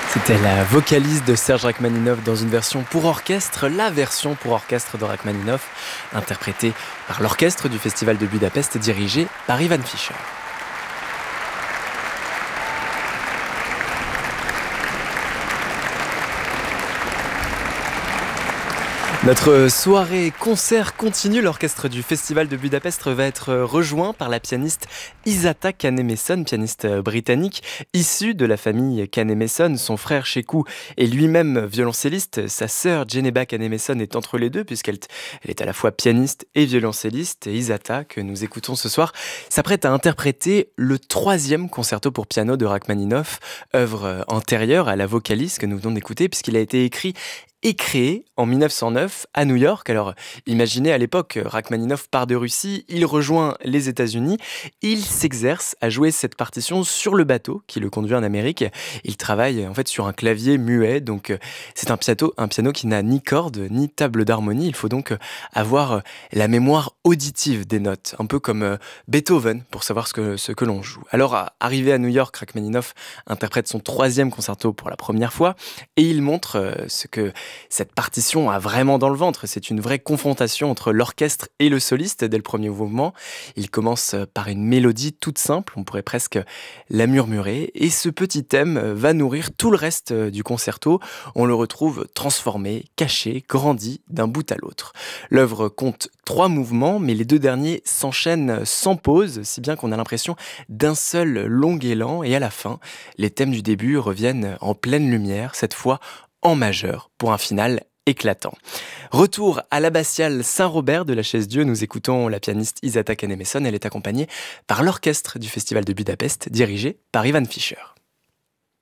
C'était la vocaliste de Serge Rachmaninov dans une version pour orchestre, la version pour orchestre de Rachmaninov, interprétée par l'orchestre du Festival de Budapest dirigé par Ivan Fischer. Notre soirée concert continue. L'orchestre du Festival de Budapest va être rejoint par la pianiste Isata Kahn-Emesson, pianiste britannique, issue de la famille Kahn-Emesson. Son frère Sheku est lui-même violoncelliste. Sa sœur Geneba Kahn-Emesson est entre les deux puisqu'elle est à la fois pianiste et violoncelliste. Et Isata, que nous écoutons ce soir, s'apprête à interpréter le 3e concerto pour piano de Rachmaninov, œuvre antérieure à la vocaliste que nous venons d'écouter puisqu'il a été écrit et créé en 1909 à New York. Alors, imaginez à l'époque, Rachmaninov part de Russie, il rejoint les États-Unis, il s'exerce à jouer cette partition sur le bateau qui le conduit en Amérique. Il travaille en fait sur un clavier muet, donc c'est un piano qui n'a ni cordes ni table d'harmonie. Il faut donc avoir la mémoire auditive des notes, un peu comme Beethoven pour savoir ce que l'on joue. Alors, arrivé à New York, Rachmaninov interprète son 3e concerto pour la première fois et il montre ce que cette partition a vraiment dans le ventre. C'est une vraie confrontation entre l'orchestre et le soliste dès le premier mouvement. Il commence par une mélodie toute simple, on pourrait presque la murmurer, et ce petit thème va nourrir tout le reste du concerto. On le retrouve transformé, caché, grandi d'un bout à l'autre. L'œuvre compte 3 mouvements, mais les 2 derniers s'enchaînent sans pause, si bien qu'on a l'impression d'un seul long élan, et à la fin, les thèmes du début reviennent en pleine lumière, cette fois en majeur, pour un final éclatant. Retour à l'abbatiale Saint-Robert de la Chaise-Dieu, nous écoutons la pianiste Isata Kahn-Emesson. Elle est accompagnée par l'orchestre du Festival de Budapest, dirigé par Ivan Fischer.